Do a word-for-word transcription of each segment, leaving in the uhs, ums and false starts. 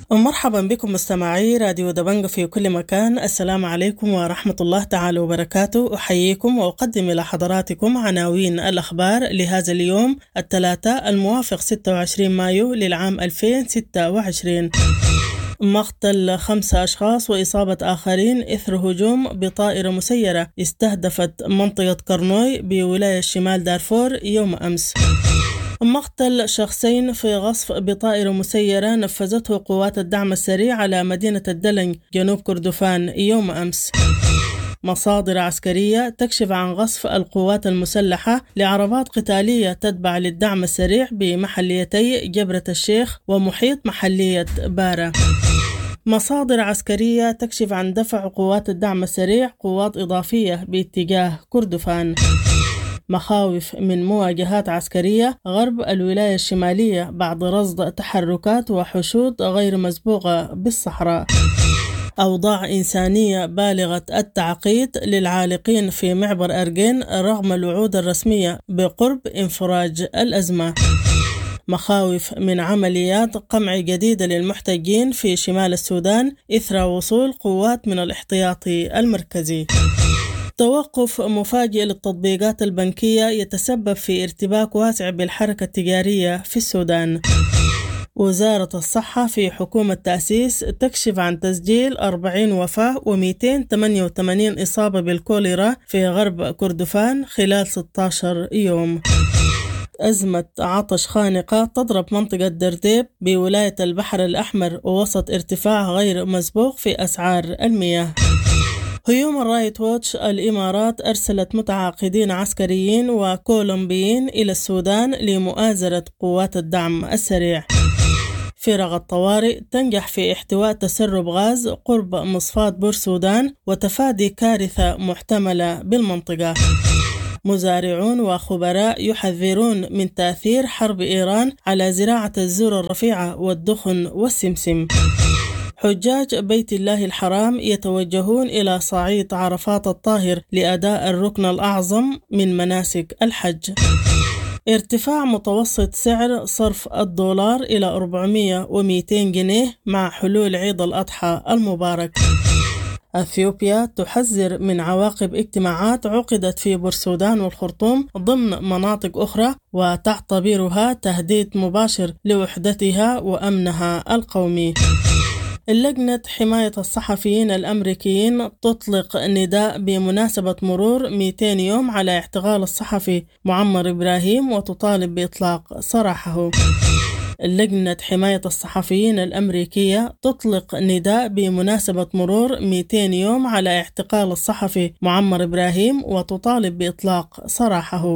ومرحبا بكم مستمعي راديو دبنج في كل مكان. السلام عليكم ورحمة الله تعالى وبركاته. أحييكم وأقدم إلى حضراتكم عناوين الأخبار لهذا اليوم الثلاثاء الموافق ستة وعشرين مايو للعام ألفين وستة وعشرين. مقتل خمسة أشخاص وإصابة آخرين إثر هجوم بطائرة مسيرة استهدفت منطقة قرنوي بولاية شمال دارفور يوم أمس. مقتل شخصين في غصف بطائرة مسيرة نفذته قوات الدعم السريع على مدينة الدلنج جنوب كردفان يوم أمس. مصادر عسكرية تكشف عن غصف القوات المسلحة لعربات قتالية تتبع للدعم السريع بمحليتي جبرة الشيخ ومحيط محلية بارة. مصادر عسكرية تكشف عن دفع قوات الدعم السريع قوات إضافية باتجاه كردفان. مخاوف من مواجهات عسكرية غرب الولاية الشمالية بعد رصد تحركات وحشود غير مسبوقة بالصحراء. أوضاع إنسانية بالغة التعقيد للعالقين في معبر أرجين رغم الوعود الرسمية بقرب انفراج الأزمة. مخاوف من عمليات قمع جديدة للمحتجين في شمال السودان إثر وصول قوات من الاحتياطي المركزي. توقف مفاجئ للتطبيقات البنكية يتسبب في ارتباك واسع بالحركة التجارية في السودان. وزارة الصحة في حكومة تأسيس تكشف عن تسجيل أربعين وفاة ومئتين وثمانية وثمانين إصابة بالكوليرا في غرب كردفان خلال ستة عشر يوم. أزمة عطش خانقة تضرب منطقة درديب بولاية البحر الأحمر ووسط ارتفاع غير مسبوق في أسعار المياه. هيومن رايت ووتش الإمارات أرسلت متعاقدين عسكريين وكولومبيين إلى السودان لمؤازرة قوات الدعم السريع. فرق الطوارئ تنجح في احتواء تسرب غاز قرب مصفاة بورسودان وتفادي كارثة محتملة بالمنطقة. مزارعون وخبراء يحذرون من تأثير حرب إيران على زراعة الذرة الرفيعة والدخن والسمسم. حجاج بيت الله الحرام يتوجهون إلى صعيد عرفات الطاهر لأداء الركن الأعظم من مناسك الحج. ارتفاع متوسط سعر صرف الدولار إلى أربعمئة ومئتين جنيه مع حلول عيد الأضحى المبارك. أثيوبيا تحذر من عواقب اجتماعات عقدت في بورسودان والخرطوم ضمن مناطق أخرى وتعتبرها تهديد مباشر لوحدتها وأمنها القومي. لجنة حماية الصحفيين الأمريكيين تطلق نداء بمناسبة مرور مئتين يوم على اعتقال الصحفي معمر إبراهيم وتطالب بإطلاق سراحه. لجنة حماية الصحفيين الأمريكية تطلق نداء بمناسبة مرور مئتين يوم على اعتقال الصحفي معمر إبراهيم وتطالب بإطلاق سراحه.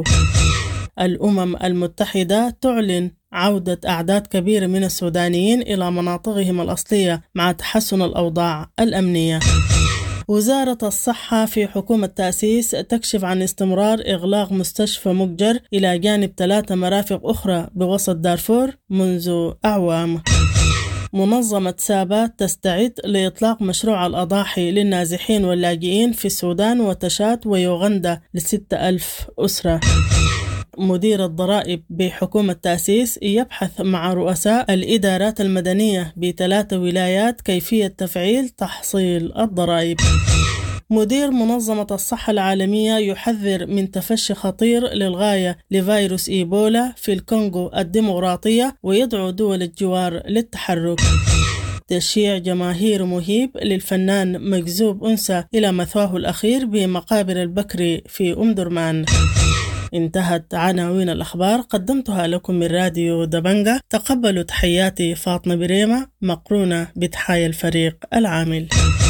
الأمم المتحدة تعلن عودة أعداد كبيرة من السودانيين إلى مناطقهم الأصلية مع تحسن الأوضاع الأمنية. وزارة الصحة في حكومة تأسيس تكشف عن استمرار إغلاق مستشفى مجر إلى جانب ثلاثة مرافق أخرى بوسط دارفور منذ أعوام. منظمة سابات تستعد لإطلاق مشروع الأضاحي للنازحين واللاجئين في السودان وتشاد ويوغندا لستة ألف أسرة. مدير الضرائب بحكومة تأسيس يبحث مع رؤساء الإدارات المدنية بثلاث ولايات كيفية تفعيل تحصيل الضرائب. مدير منظمة الصحة العالمية يحذر من تفشي خطير للغاية لفيروس إيبولا في الكونغو الديمقراطية ويدعو دول الجوار للتحرك. تشييع جماهير مهيب للفنان مجذوب أنثى إلى مثواه الأخير بمقابر البكري في أم درمان. انتهت عناوين الأخبار قدمتها لكم من راديو دبنجة. تقبلوا تحياتي فاطمة بريمة مقرونة بتحايا الفريق العامل.